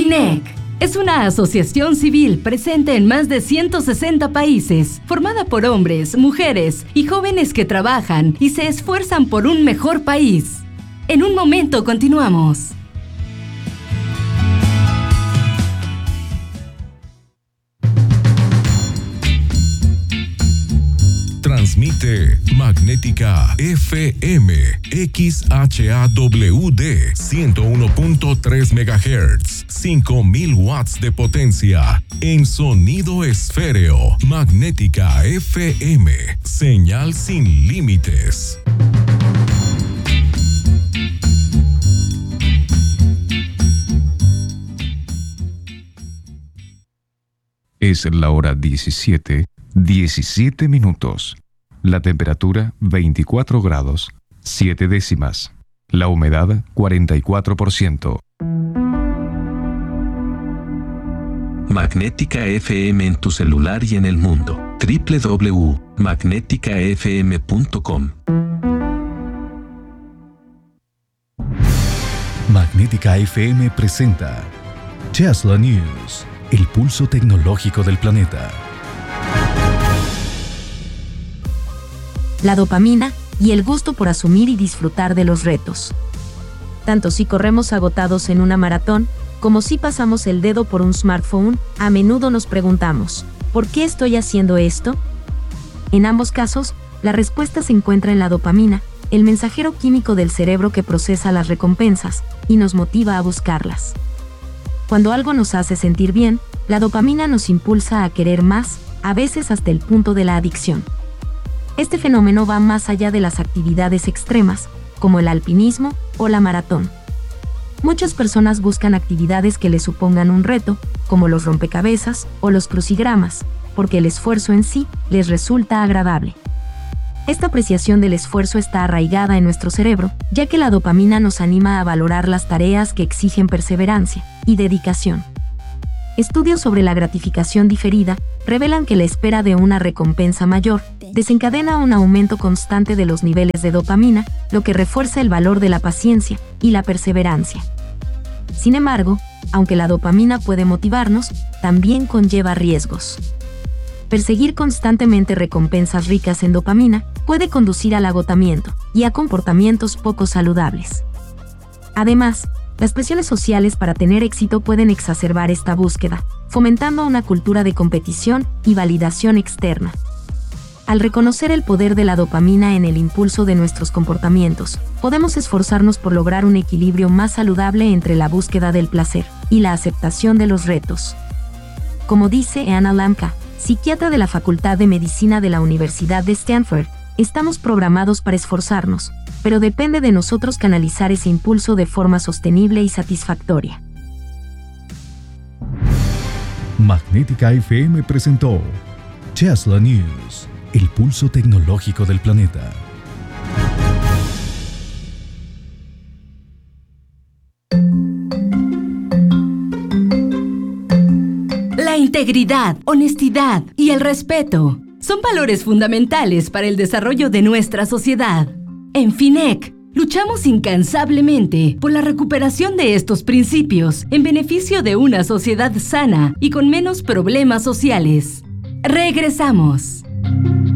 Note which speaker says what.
Speaker 1: FINEC es una asociación civil presente en más de 160 países, formada por hombres, mujeres y jóvenes que trabajan y se esfuerzan por un mejor país. En un momento continuamos.
Speaker 2: Transmite Magnética FM XHAWD 101.3 MHz, 5000 watts de potencia en sonido esféreo. Magnética FM, señal sin límites.
Speaker 3: Es la hora 17 minutos. La temperatura 24 grados, 7 décimas. La humedad 44%.
Speaker 4: Magnética FM en tu celular y en el mundo. www.magneticafm.com.
Speaker 5: Magnética FM presenta Tesla News, el pulso tecnológico del planeta.
Speaker 6: La dopamina y el gusto por asumir y disfrutar de los retos. Tanto si corremos agotados en una maratón, como si pasamos el dedo por un smartphone, a menudo nos preguntamos, ¿por qué estoy haciendo esto? En ambos casos, la respuesta se encuentra en la dopamina, el mensajero químico del cerebro que procesa las recompensas y nos motiva a buscarlas. Cuando algo nos hace sentir bien, la dopamina nos impulsa a querer más, a veces hasta el punto de la adicción. Este fenómeno va más allá de las actividades extremas, como el alpinismo o la maratón. Muchas personas buscan actividades que les supongan un reto, como los rompecabezas o los crucigramas, porque el esfuerzo en sí les resulta agradable. Esta apreciación del esfuerzo está arraigada en nuestro cerebro, ya que la dopamina nos anima a valorar las tareas que exigen perseverancia y dedicación. Estudios sobre la gratificación diferida revelan que la espera de una recompensa mayor desencadena un aumento constante de los niveles de dopamina, lo que refuerza el valor de la paciencia y la perseverancia. Sin embargo, aunque la dopamina puede motivarnos, también conlleva riesgos. Perseguir constantemente recompensas ricas en dopamina puede conducir al agotamiento y a comportamientos poco saludables. Además, las presiones sociales para tener éxito pueden exacerbar esta búsqueda, fomentando una cultura de competición y validación externa. Al reconocer el poder de la dopamina en el impulso de nuestros comportamientos, podemos esforzarnos por lograr un equilibrio más saludable entre la búsqueda del placer y la aceptación de los retos. Como dice Anna Lamka, psiquiatra de la Facultad de Medicina de la Universidad de Stanford, estamos programados para esforzarnos, pero depende de nosotros canalizar ese impulso de forma sostenible y satisfactoria.
Speaker 5: Magnética FM presentó Tesla News, el pulso tecnológico del planeta.
Speaker 1: La integridad, honestidad y el respeto son valores fundamentales para el desarrollo de nuestra sociedad. En FINEC, luchamos incansablemente por la recuperación de estos principios en beneficio de una sociedad sana y con menos problemas sociales. Regresamos.